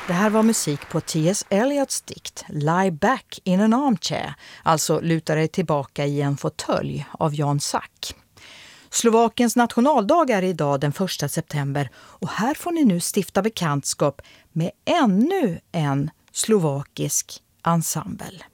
Det här var musik på T.S. Eliots dikt Lie Back in an Armchair, alltså luta dig tillbaka i en fåtölj av Jan Sack. Slovakiens nationaldag är idag den 1 september och här får ni nu stifta bekantskap med ännu en slovakisk ensemble.